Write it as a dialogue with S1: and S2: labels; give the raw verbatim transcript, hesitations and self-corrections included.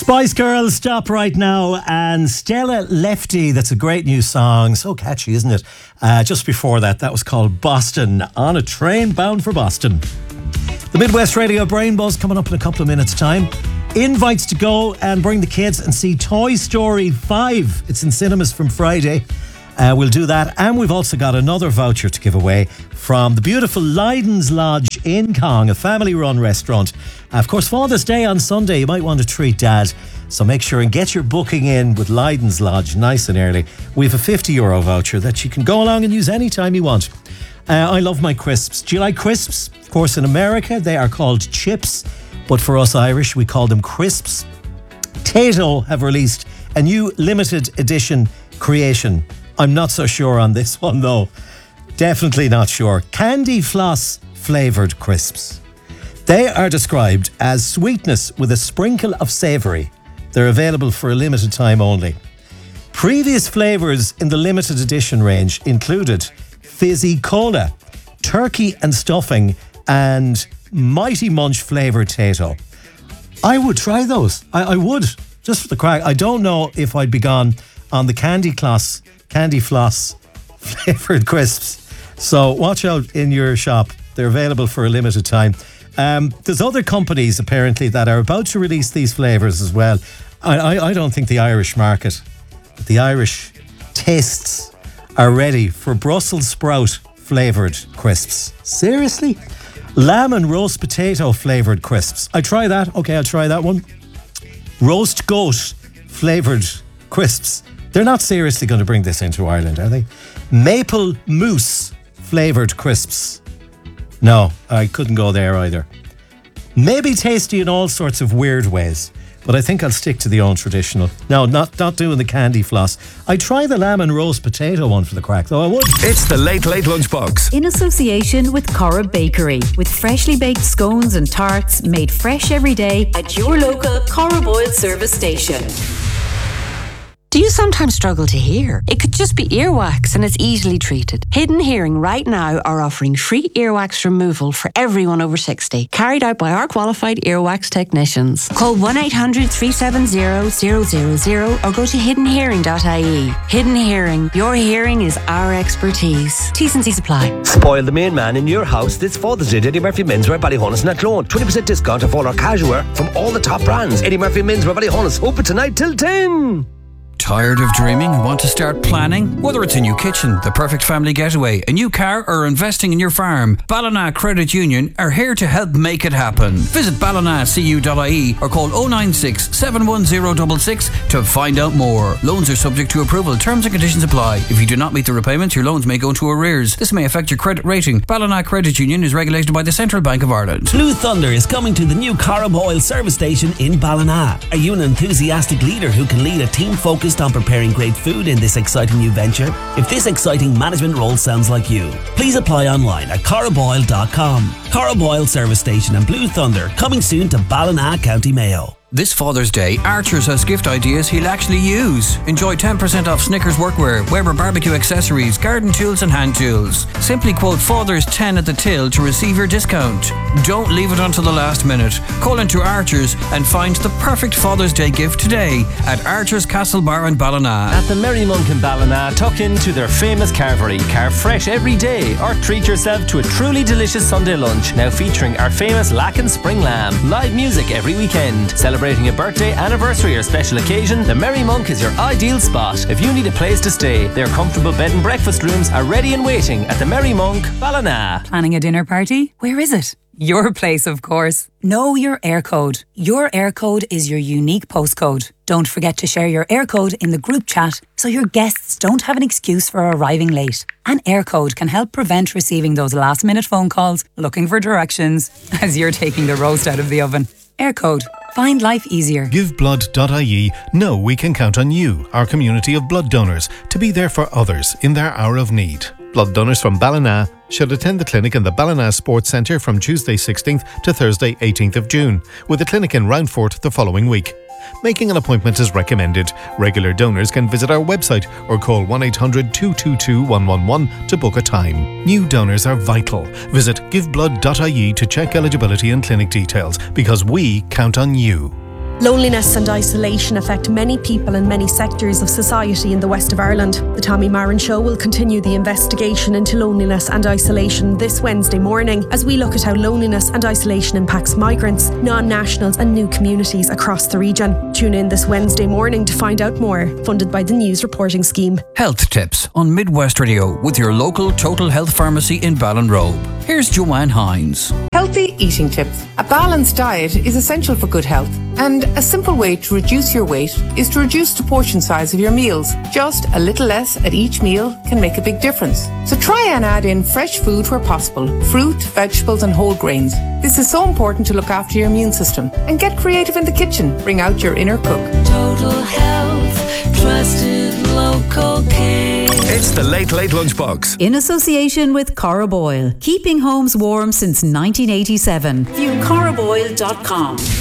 S1: Spice Girls, Stop Right Now, and Stella Lefty. That's a great new song. So catchy, isn't it? Uh, just before that, that was called Boston, On a Train Bound for Boston. The Midwest Radio Brain Buzz coming up in a couple of minutes' time. Invites to go and bring the kids and see Toy Story five. It's in cinemas from Friday. Uh, we'll do that. And we've also got another voucher to give away from the beautiful Lydon's Lodge in Cong, a family-run restaurant. Uh, of course, Father's Day on Sunday, you might want to treat Dad. So make sure and get your booking in with Lydon's Lodge nice and early. We have a fifty euro voucher that you can go along and use anytime you want. Uh, I love my crisps. Do you like crisps? Of course, in America, they are called chips. But for us Irish, we call them crisps. Tato have released a new limited edition creation. I'm not so sure on this one, though. Definitely not sure. Candy floss flavoured crisps. They are described as sweetness with a sprinkle of savoury. They're available for a limited time only. Previous flavours in the limited edition range included fizzy cola, turkey and stuffing, and Mighty Munch flavoured Tato. I would try those. I, I would, just for the crack. I don't know if I'd be gone on the candy floss, candy floss flavoured crisps. So watch out in your shop. They're available for a limited time. Um, there's other companies apparently that are about to release these flavours as well. I, I, I don't think the Irish market, the Irish tastes are ready for Brussels sprout flavoured crisps. Seriously? Lamb and roast potato flavoured crisps. I try that. Okay, I'll try that one. Roast goat flavoured crisps. They're not seriously going to bring this into Ireland, are they? Maple mousse flavoured crisps. No, I couldn't go there either. Maybe tasty in all sorts of weird ways, but I think I'll stick to the old traditional. No, not not doing the candy floss. I'd try the lamb and roast potato one for the crack, though I would.
S2: It's the Late Late Lunchbox.
S3: In association with Cora Bakery, with freshly baked scones and tarts made fresh every day at your local Cora Boyle service station.
S4: Do you sometimes struggle to hear? It could just be earwax and it's easily treated. Hidden Hearing right now are offering free earwax removal for everyone over sixty, carried out by our qualified earwax technicians. Call one eight hundred, three seven zero, zero zero zero or go to hidden hearing dot I E. Hidden Hearing, your hearing is our expertise. T's and C's apply.
S5: Spoil the main man in your house this Father's Day. Eddie Murphy Menswear, Ballyhonus and Athlone. twenty percent discount off all our casual wear from all the top brands. Eddie Murphy Menswear, Ballyhonus. Open tonight till ten.
S6: Tired of dreaming and want to start planning? Whether it's a new kitchen, the perfect family getaway, a new car or investing in your farm, Ballina Credit Union are here to help make it happen. Visit ballina c u dot I E or call oh nine six, seven one zero six six to find out more. Loans are subject to approval. Terms and conditions apply. If you do not meet the repayments, your loans may go into arrears. This may affect your credit rating. Ballina Credit Union is regulated by the Central Bank of Ireland.
S7: Blue Thunder is coming to the new Cora Boyle service station in Ballina. Are you an enthusiastic leader who can lead a team focused on preparing great food in this exciting new venture? If this exciting management role sounds like you, please apply online at cora boyle dot com. Cora Boyle Service Station and Blue Thunder coming soon to Ballina, County Mayo.
S6: This Father's Day, Archers has gift ideas he'll actually use. Enjoy ten percent off Snickers workwear, Weber barbecue accessories, garden tools and hand tools. Simply quote Father's ten at the till to receive your discount. Don't leave it until the last minute. Call into Archers and find the perfect Father's Day gift today at Archers Castle Bar in Ballina.
S8: At the Merry Monk in Ballina, tuck into their famous carvery. Carve fresh every day or treat yourself to a truly delicious Sunday lunch. Now featuring our famous Lacken Spring Lamb. Live music every weekend. Celebrating a birthday, anniversary or special occasion, the Merry Monk is your ideal spot. If you need a place to stay, their comfortable bed and breakfast rooms are ready and waiting at the Merry Monk, Ballina.
S9: Planning a dinner party? Where is it? Your place, of course. Know your air code. Your air code is your unique postcode. Don't forget to share your air code in the group chat so your guests don't have an excuse for arriving late. An air code can help prevent receiving those last minute phone calls looking for directions as you're taking the roast out of the oven. Air code. Find life easier.
S10: give blood dot I E know we can count on you, our community of blood donors, to be there for others in their hour of need. Blood donors from Ballina should attend the clinic in the Ballina Sports Centre from Tuesday sixteenth to Thursday eighteenth of June, with a clinic in Roundfort the following week. Making an appointment is recommended. Regular donors can visit our website or call one eight hundred, two two two, one one one to book a time. New donors are vital. Visit give blood dot I E to check eligibility and clinic details, because we count on you.
S11: Loneliness and isolation affect many people in many sectors of society in the west of Ireland. The Tommy Marin Show will continue the investigation into loneliness and isolation this Wednesday morning as we look at how loneliness and isolation impacts migrants, non-nationals and new communities across the region. Tune in this Wednesday morning to find out more. Funded by the News Reporting Scheme.
S6: Health tips on Midwest Radio with your local Total Health Pharmacy in Ballinrobe. Here's Joanne Hines.
S12: Healthy eating tips. A balanced diet is essential for good health, and a simple way to reduce your weight is to reduce the portion size of your meals. Just a little less at each meal can make a big difference. So try and add in fresh food where possible, fruit, vegetables and whole grains. This is so important to look after your immune system. And get creative in the kitchen. Bring out your inner cook.
S13: Total Health, trusted local care.
S2: It's the Late Late Lunchbox.
S3: In association with Corriboyle, keeping homes warm since nineteen eighty-seven. View corriboyle dot com.